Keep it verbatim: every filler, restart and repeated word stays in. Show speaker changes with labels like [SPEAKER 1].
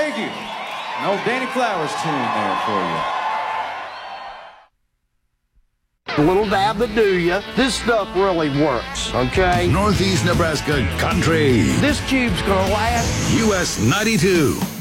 [SPEAKER 1] Thank you. An old Danny Flowers tune there for you.
[SPEAKER 2] A little dab to do ya. This stuff really works, okay?
[SPEAKER 3] Northeast Nebraska Country.
[SPEAKER 2] This cube's gonna last.
[SPEAKER 3] U S ninety-two.